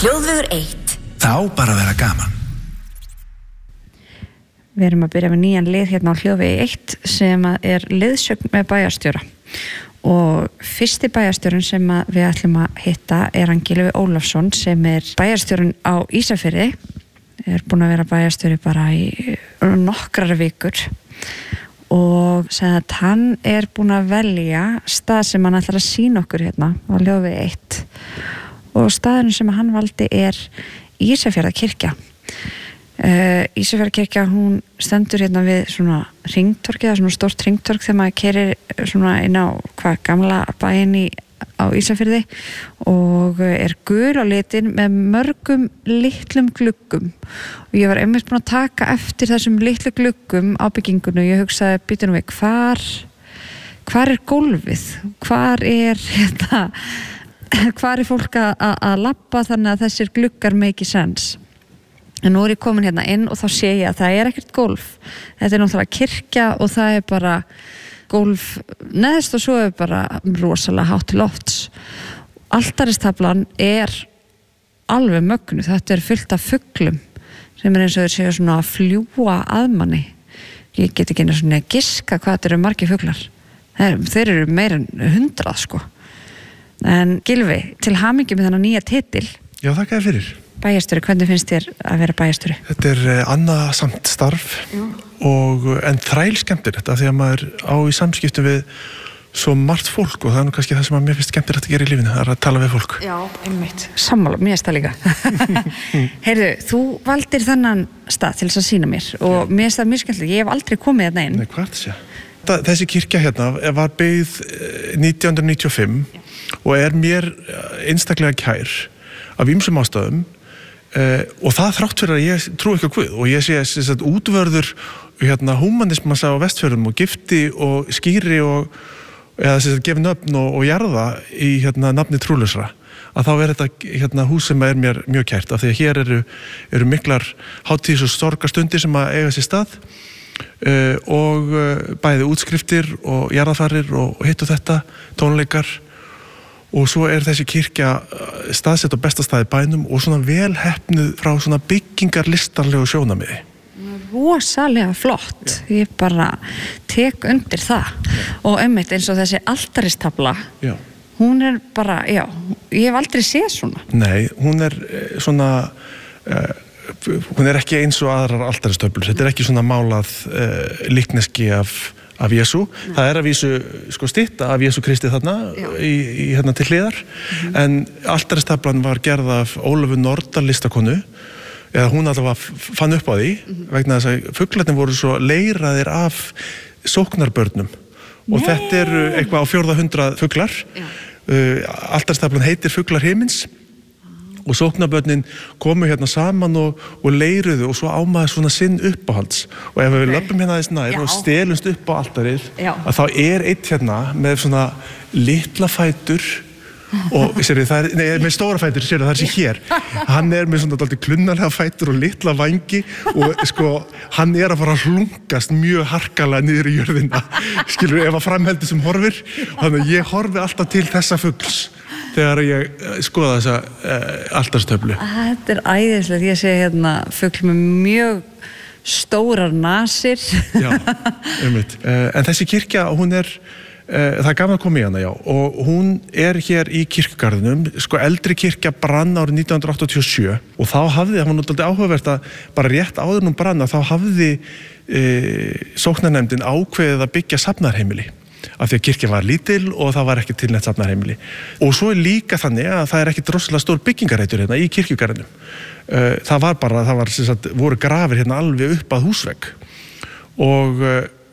Hljóðvegur 1. Þá bara vera gaman. Við erum að byrja með nýjan lið hérna á Hljóðvegi 1 sem er liðsögn með bæjarstjóra. Og fyrsti bæjarstjórinn sem við ætlum að hitta er hann Gylfi Ólafsson sem er bæjarstjórinn á Ísafirði. Er búinn að vera bæjarstjóri bara í nokkrar vikur og sagði að hann er búinn að velja stað sem hann ætlar að sýna okkur hérna á Hljóðvegi 1. Og staðurinn sem hann valdi er Ísafjarðarkirkja. Ísafjarðarkirkja, hún stendur hérna við svona hringtorg eða svona stórt hringtorg þegar maður keyrir svona inn á gamla bæinn á Ísafirði og er gul á litin með mörgum litlum gluggum og ég var einmitt búin að taka eftir þessum litlu gluggum á byggingunni og ég hugsaði, býtu nú við, hvar er gólfið? Hvar er fólk að labba þannig að þessir gluggar make sense? En nú er ég komin hérna inn og þá sé ég að það er ekkert gólf. Þetta er náttúrulega kirkja og það er bara gólf neðst og svo er bara rosalega hátt til lofts. Altaristaflan er alveg mögnuð. Þetta er fullt af fuglum sem er eins og þeir séu svona að fljúa að manni. Ég get ekki einu svona að giska hvað þetta eru margir fuglar. Þeir eru meira en 100 sko. En Gylfi, til hamingju með þennan nýja titil. Já, þakka þér fyrir. Bæjarstjóri, hvernig finnst þér að vera bæjarstjóri? Þetta er annasamt starf en þræl skemmtilegt af því að maður á í samskiptum við svo margt fólk og það er nú kannski það sem að mér finnst skemmtilegt að gera í lífinu, það er að tala við fólk. Já, einmitt. Sammála, mér finnst það líka. Heyrðu, þú valdir þennan stað til þess að sýna mér og mér finnst það mjög skemmtilegt, ég hef aldrei komið þarna inn. Nei, hvað er það að segja? Þessi kirkja hérna var byggð 1995 og er mér einstaklega kær af ýmsum ástæðum og það þrátt fyrir að ég trúi ekki á Guð og ég sé útvörður húmanismans á Vestfjörðum og gifti og skýri og eða gefi nöfn og jarða í nafni trúlausra að þá er þetta hús sem er mér mjög kært af því að hér eru miklar hátíðis og sorgarstundir sem að eiga sér stað og bæði útskriftir og jarðafarir og hitt og þetta, tónleikar og svo er þessi kirkja staðsett á besta staði bænum og svona vel heppnuð frá svona byggingarlistarlegu sjónarmiði. Rosalega flott. Ég bara tek undir það. Og einmitt eins og þessi altaristafla, hún er bara, ég hef aldrei séð svona. Nei, hún er svona, hún er ekki eins og aðrar altaristöflur. Þetta er ekki svona málað líkneski af Jesú. Það er að vísu stytta af Jesú Kristi þarna í til hliðar en altaristaflan var gerð af Ólöfu Nordal listakonu eða hún allavega fann upp á því vegna þess að fuglarnir voru svo leiraðir af sóknarbörnum og þetta eru eitthvað á 400 fuglar. Altaristaflan heitir Fuglar himins og sóknarbörnin komu hérna saman og leiruðu og svo ámaði svona sinn uppáhalds og ef við löpum hérna aðeins nær og stelumst upp á altarið að þá er eitt hérna með svona litla fætur og það er með stóra fætur, það er sér hér hann er með svona dálítið klunnalega fætur og litla vængi og hann er að fara að hlungast mjög harkalega niður í jörðina skilur, ef að framheldur sem horfir þannig að ég horfi alltaf til þessa fugls þegar ég skoða þessa altarstöflu. Þetta er æðislegt, ég sé hérna fugl með mjög stórar nasir. Já, einmitt. En þessi kirkja, hún er það er gaman að koma í hana, og hún er hér í kirkjugarðinum, eldri kirkja brann árið 1987 og þá hafði, það var náttúrulega áhugavert að bara rétt áður nú brann þá hafði sóknarnefndin ákveðið að byggja safnarheimili af því að kirkja var lítil og það var ekki til neitt safnarheimili og svo er líka þannig að það er ekki drossalega stór byggingarreitur hérna í kirkjugarðinum það voru grafir hérna alveg upp að húsvegg og